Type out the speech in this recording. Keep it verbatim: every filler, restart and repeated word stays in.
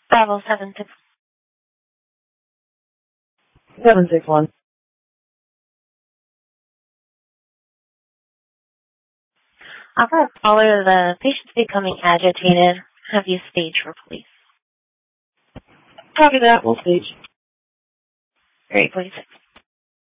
Bravo seven six. seven six one. Alpha caller, the patient's becoming agitated. Have you stage for police? Copy that. We'll stage. Great, forty-six.